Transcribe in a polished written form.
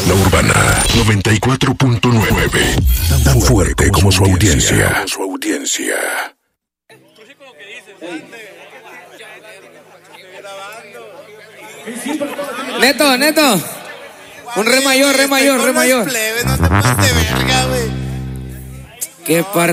La Urbana 94.9. Tan fuerte como su audiencia. Neto. Un re mayor. Plebe, no te pases de verga, güey. Qué par